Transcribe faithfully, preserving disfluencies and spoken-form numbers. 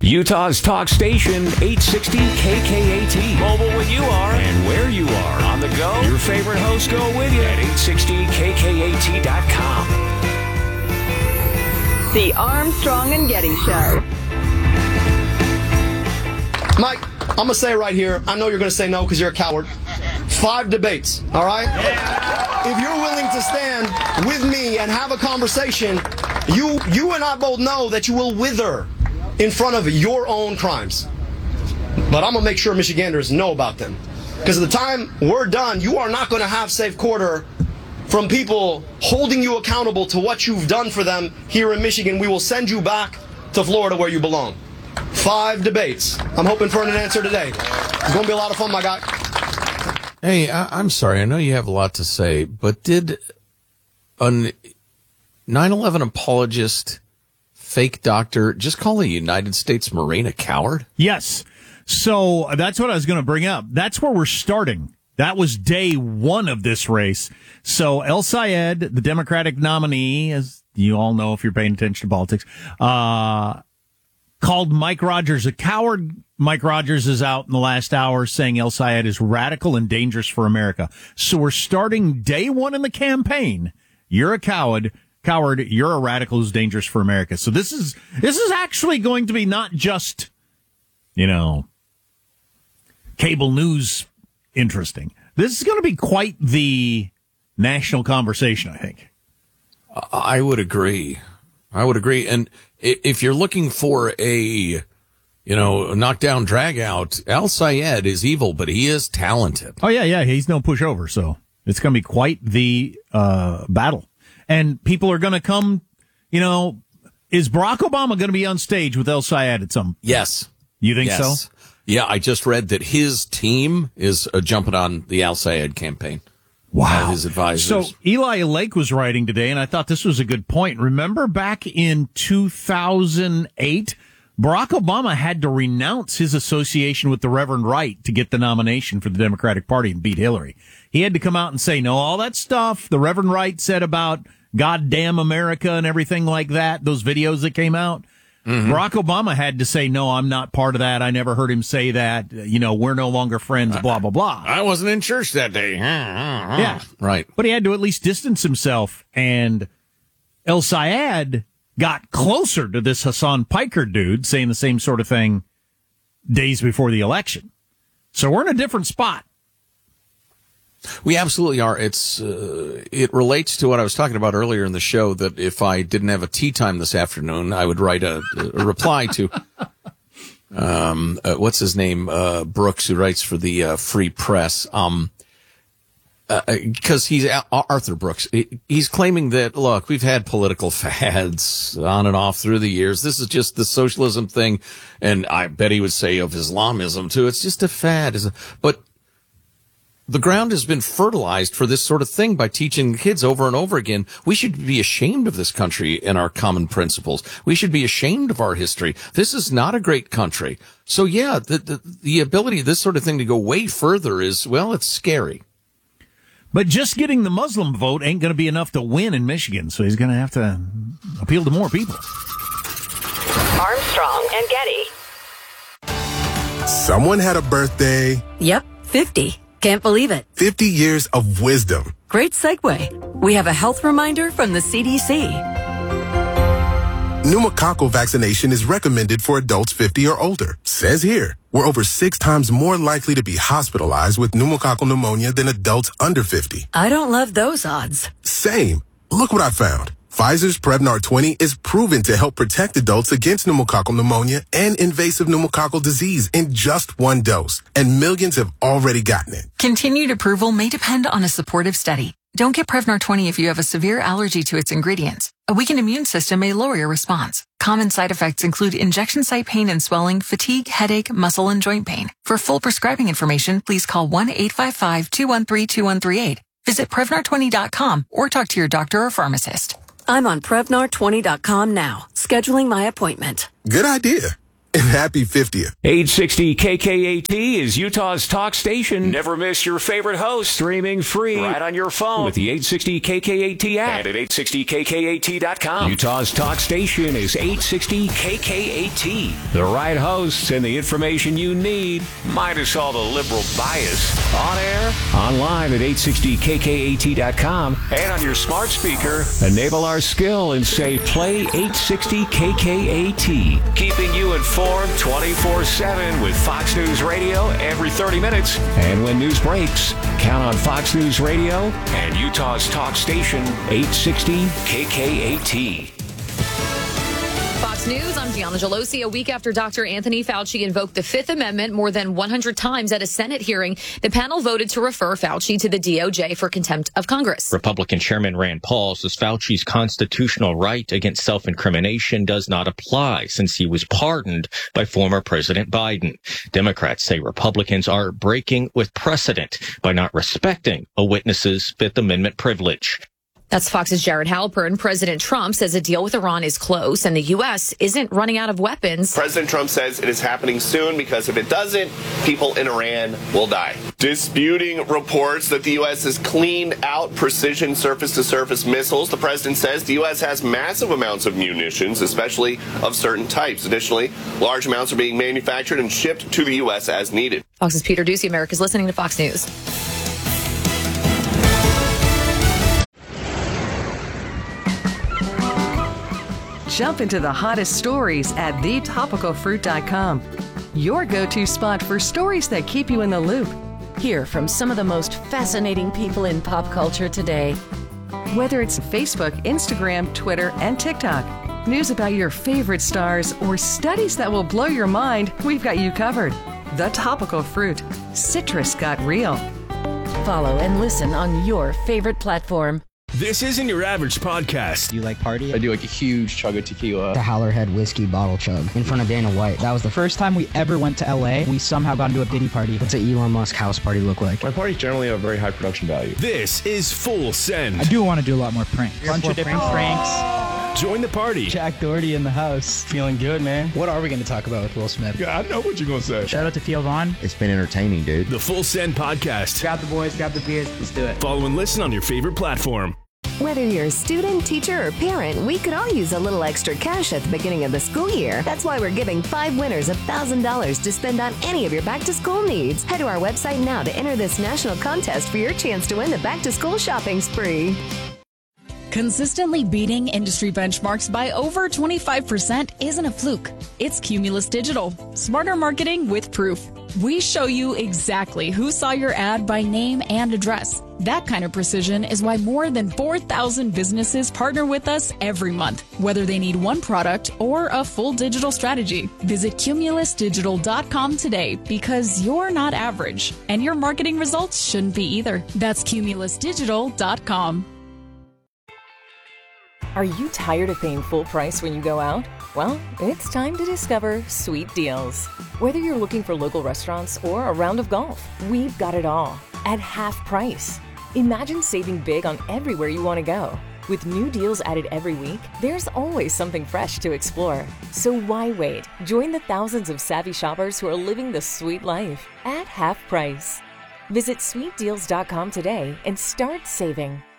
Utah's talk station, eight sixty K K A T. Mobile when you are and where you are. On the go, your favorite hosts go with you at eight sixty K K A T dot com. The Armstrong and Getty Show. Mike, I'm going to say right here, I know you're going to say no because you're a coward. Five debates, all right? Yeah. If you're willing to stand with me and have a conversation, you, you and I both know that you will wither in front of your own crimes. But I'm going to make sure Michiganders know about them. Because at the time we're done, you are not going to have safe quarter from people holding you accountable to what you've done for them here in Michigan. We will send you back to Florida where you belong. Five debates. I'm hoping for an answer today. It's going to be a lot of fun, my guy. Hey, I- I'm sorry. I know you have a lot to say, but did a nine eleven apologist, fake doctor, just call a United States Marine a coward? Yes. So that's what I was going to bring up. That's where we're starting. That was day one of this race. So El Sayed, the Democratic nominee, as you all know if you're paying attention to politics, uh, called Mike Rogers a coward. Mike Rogers is out in the last hour saying El Sayed is radical and dangerous for America. So we're starting day one in the campaign. You're a coward. Coward, you're a radical who's dangerous for America. So this is this is actually going to be not just, you know, cable news interesting. This is going to be quite the national conversation, I think. I would agree. I would agree. And if you're looking for a, you know, knockdown, drag out, El Sayed is evil, but he is talented. Oh, yeah, yeah. He's no pushover. So it's going to be quite the uh, battle. And people are going to come, you know, is Barack Obama going to be on stage with El Sayed at some? Yes. You think yes. so? Yeah, I just read that his team is uh, jumping on the Al Sayed campaign. Wow. His advisors. So Eli Lake was writing today, and I thought this was a good point. Remember back in two thousand eight, Barack Obama had to renounce his association with the Reverend Wright to get the nomination for the Democratic Party and beat Hillary. He had to come out and say, no, all that stuff the Reverend Wright said about goddamn America and everything like that, those videos that came out. Mm-hmm. Barack Obama had to say, no, I'm not part of that. I never heard him say that. You know, we're no longer friends, blah, blah, blah. I wasn't in church that day. Yeah. Right. But he had to at least distance himself. And El Sayed got closer to this Hassan Piker dude saying the same sort of thing days before the election. So we're in a different spot. We absolutely are. It's uh, it relates to what I was talking about earlier in the show, that if I didn't have a tea time this afternoon, I would write a, a reply to um uh, what's his name uh Brooks, who writes for the uh, Free Press, um because uh, he's Arthur Brooks. He's claiming that, look, we've had political fads on and off through the years. This is just the socialism thing, and I bet he would say of Islamism too. It's just a fad, but the ground has been fertilized for this sort of thing by teaching kids over and over again. We should be ashamed of this country and our common principles. We should be ashamed of our history. This is not a great country. So, yeah, the, the, the ability of this sort of thing to go way further is, well, it's scary. But just getting the Muslim vote ain't going to be enough to win in Michigan, so he's going to have to appeal to more people. Armstrong and Getty. Someone had a birthday. Yep, fifty. Can't believe it. fifty years of wisdom. Great segue. We have a health reminder from the C D C. Pneumococcal vaccination is recommended for adults fifty or older. Says here, we're over six times more likely to be hospitalized with pneumococcal pneumonia than adults under fifty. I don't love those odds. Same. Look what I found. Pfizer's Prevnar twenty is proven to help protect adults against pneumococcal pneumonia and invasive pneumococcal disease in just one dose. And millions have already gotten it. Continued approval may depend on a supportive study. Don't get Prevnar twenty if you have a severe allergy to its ingredients. A weakened immune system may lower your response. Common side effects include injection site pain and swelling, fatigue, headache, muscle, and joint pain. For full prescribing information, please call one eight five five, two one three, two one three eight. Visit Prevnar twenty dot com or talk to your doctor or pharmacist. I'm on Prevnar twenty dot com now, scheduling my appointment. Good idea. And happy fiftieth. eight sixty K K A T is Utah's talk station. Never miss your favorite host. Streaming free right on your phone with the eight sixty K K A T app and at eight sixty K K A T dot com. Utah's talk station is eight sixty K K A T. The right hosts and the information you need, minus all the liberal bias. On air, online at eight sixty K K A T dot com, and on your smart speaker, enable our skill and say play eight sixty K K A T. Keeping you informed twenty-four seven with Fox News Radio every thirty minutes. And when news breaks, count on Fox News Radio and Utah's talk station, eight sixty K K A T. Fox News, I'm Gianna Gelosi. A week after Doctor Anthony Fauci invoked the Fifth Amendment more than one hundred times at a Senate hearing, the panel voted to refer Fauci to the D O J for contempt of Congress. Republican Chairman Rand Paul says Fauci's constitutional right against self-incrimination does not apply since he was pardoned by former President Biden. Democrats say Republicans are breaking with precedent by not respecting a witness's Fifth Amendment privilege. That's Fox's Jared Halpern. President Trump says a deal with Iran is close and the U S isn't running out of weapons. President Trump says it is happening soon because if it doesn't, people in Iran will die. Disputing reports that the U S has cleaned out precision surface-to-surface missiles, the president says the U S has massive amounts of munitions, especially of certain types. Additionally, large amounts are being manufactured and shipped to the U S as needed. Fox's Peter Ducey. America's listening to Fox News. Jump into the hottest stories at the topical fruit dot com. Your go-to spot for stories that keep you in the loop. Hear from some of the most fascinating people in pop culture today. Whether it's Facebook, Instagram, Twitter, and TikTok, news about your favorite stars, or studies that will blow your mind, we've got you covered. The Topical Fruit. Citrus got real. Follow and listen on your favorite platform. This isn't your average podcast. You like party? I do like a huge chug of tequila. The Howlerhead whiskey bottle chug in front of Dana White. That was the first time we ever went to L A. We somehow got into a Diddy party. What's an Elon Musk house party look like? My parties generally have very high production value. This is Full Send. I do want to do a lot more pranks. A bunch of different pranks. Join the party. Jack Doherty in the house. Feeling good, man. What are we going to talk about with Will Smith? Yeah, I know what you're going to say. Shout out to Theo Vaughn. It's been entertaining, dude. The Full Send Podcast. Grab the boys, grab the beers. Let's do it. Follow and listen on your favorite platform. Whether you're a student, teacher, or parent, we could all use a little extra cash at the beginning of the school year. That's why we're giving five winners one thousand dollars to spend on any of your back-to-school needs. Head to our website now to enter this national contest for your chance to win the back-to-school shopping spree. Consistently beating industry benchmarks by over twenty-five percent isn't a fluke. It's Cumulus Digital. Smarter marketing with proof. We show you exactly who saw your ad by name and address. That kind of precision is why more than four thousand businesses partner with us every month, whether they need one product or a full digital strategy. Visit cumulus digital dot com today because you're not average, and your marketing results shouldn't be either. That's cumulus digital dot com. Are you tired of paying full price when you go out? Well, it's time to discover Sweet Deals. Whether you're looking for local restaurants or a round of golf, we've got it all at half price. Imagine saving big on everywhere you want to go. With new deals added every week, there's always something fresh to explore. So why wait? Join the thousands of savvy shoppers who are living the sweet life at half price. Visit sweet deals dot com today and start saving.